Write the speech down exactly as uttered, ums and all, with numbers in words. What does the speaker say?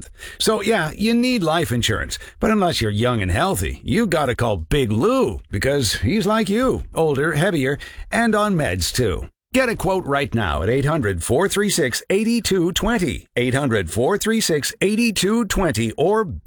month. So yeah, you need life insurance. But unless you're young and healthy, you gotta call Big Lou, because he's like you, older, heavier, and on meds too. Get a quote right now at eight hundred, four three six, eight two two zero, eight hundred, four three six, eight two two zero, or